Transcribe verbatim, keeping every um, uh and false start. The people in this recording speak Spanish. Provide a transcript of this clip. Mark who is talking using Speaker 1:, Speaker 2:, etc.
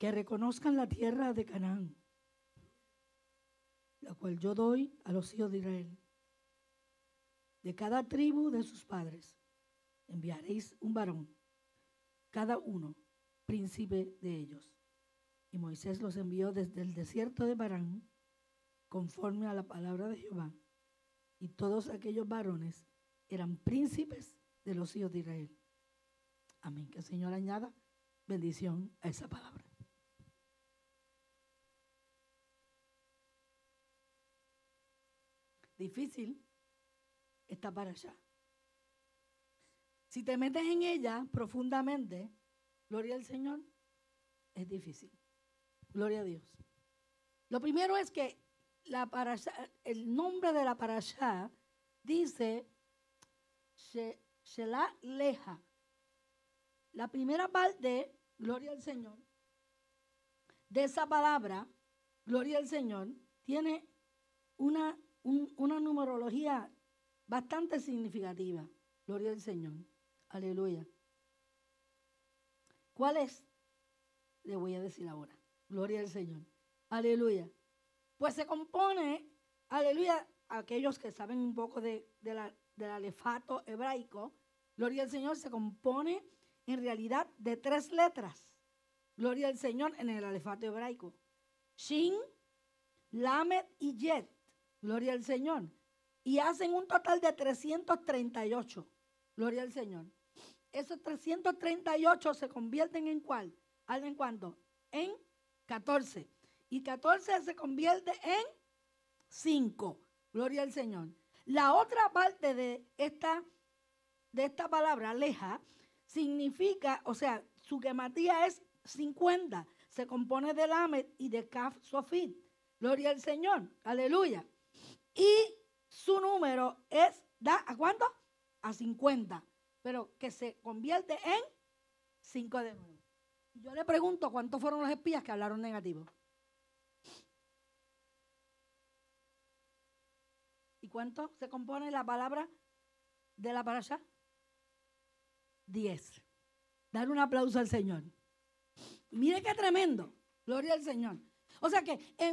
Speaker 1: que reconozcan la tierra de Canaán, la cual yo doy a los hijos de Israel. De cada tribu de sus padres enviaréis un varón, cada uno príncipe de ellos. Y Moisés los envió desde el desierto de Parán, conforme a la palabra de Jehová. Y todos aquellos varones eran príncipes de los hijos de Israel. Amén. Que el Señor añada bendición a esa palabra. Difícil está para allá. Si te metes en ella profundamente, gloria al Señor, es difícil. Gloria a Dios. Lo primero es que la parashá, el nombre de la parashá dice Shelah Leja. La primera parte, gloria al Señor, de esa palabra, gloria al Señor, tiene una, un, una numerología bastante significativa. Gloria al Señor. Aleluya. ¿Cuál es? Le voy a decir ahora. Gloria al Señor. Aleluya. Pues se compone, aleluya, aquellos que saben un poco de, de la, del alefato hebraico, gloria al Señor, se compone en realidad de tres letras. Gloria al Señor en el alefato hebraico. Shin, Lamed y Yet. Gloria al Señor. Y hacen un total de trescientos treinta y ocho. Gloria al Señor. Esos trescientos treinta y ocho se convierten en ¿cuál? ¿En cuánto? En catorce. Y catorce se convierte en cinco. Gloria al Señor. La otra parte de esta, de esta palabra, leja, significa, o sea, su gematría es cincuenta. Se compone de Lamed y de Kaf Sofit. Gloria al Señor. Aleluya. Y su número es, ¿da a cuánto? A cincuenta. Pero que se convierte en cinco de nuevo. Yo le pregunto cuántos fueron los espías que hablaron negativo. ¿Y cuánto se compone la palabra de la parashá? Diez. Dar un aplauso al Señor. Mire qué tremendo. Gloria al Señor. O sea que en